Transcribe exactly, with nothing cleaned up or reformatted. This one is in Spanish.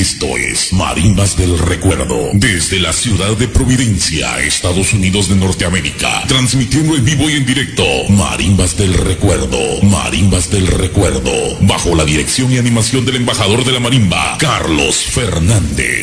Esto es Marimbas del Recuerdo, desde la ciudad de Providencia, Estados Unidos de Norteamérica, transmitiendo en vivo y en directo, Marimbas del Recuerdo, Marimbas del Recuerdo, bajo la dirección y animación del embajador de la marimba, Carlos Fernández.